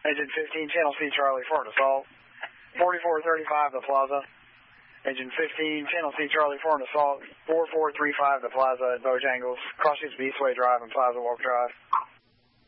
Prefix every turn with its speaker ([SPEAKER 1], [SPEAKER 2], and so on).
[SPEAKER 1] Engine 15, Channel C, Charlie, for an assault. 4435, the Plaza. Engine 15, Channel C, Charlie, for an assault. 4435, the Plaza at Bojangles. Crossings Beastway Drive and Plaza Walk Drive.